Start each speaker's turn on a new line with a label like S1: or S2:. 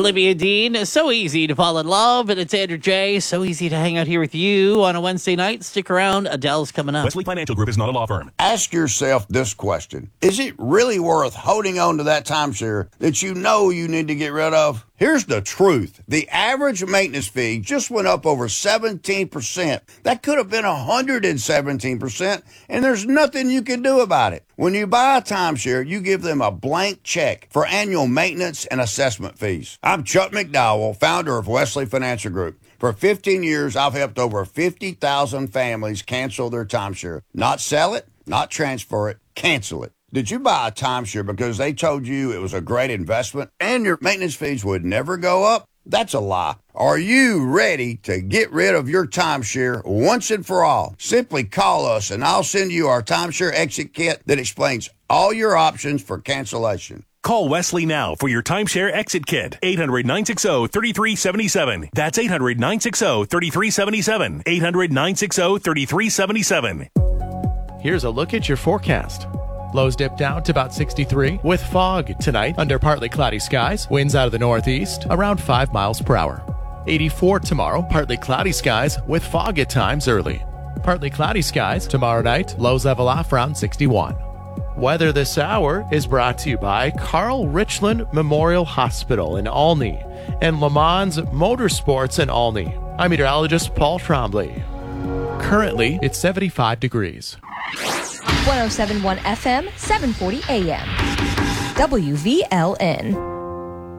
S1: Olivia Dean, so easy to fall in love, and it's Andrew J. So easy to hang out here with you on a Wednesday night. Stick around, Adele's coming up.
S2: Wesley Financial Group is not a law firm.
S3: Ask yourself this question. Is it really worth holding on to that timeshare that you know you need to get rid of? Here's the truth. The average maintenance fee just went up over 17%. That could have been 117%, and there's nothing you can do about it. When you buy a timeshare, you give them a blank check for annual maintenance and assessment fees. I'm Chuck McDowell, founder of Wesley Financial Group. For 15 years, I've helped over 50,000 families cancel their timeshare. Not sell it, not transfer it, cancel it. Did you buy a timeshare because they told you it was a great investment and your maintenance fees would never go up? That's a lie. Are you ready to get rid of your timeshare once and for all? Simply call us and I'll send you our timeshare exit kit that explains all your options for cancellation.
S2: Call Wesley now for your timeshare exit kit. 800-960-3377. That's 800-960-3377. 800-960-3377.
S4: Here's a look at your forecast. Lows dipped down to about 63 with fog tonight under partly cloudy skies. Winds out of the northeast around 5 miles per hour. 84 tomorrow, partly cloudy skies with fog at times early. Partly cloudy skies tomorrow night. Lows level off around 61. Weather this hour is brought to you by Carl Richland Memorial Hospital in Olney and Le Mans Motorsports in Olney. I'm meteorologist Paul Trombley. Currently, it's 75 degrees.
S5: 107.1 FM, 740 AM. WVLN.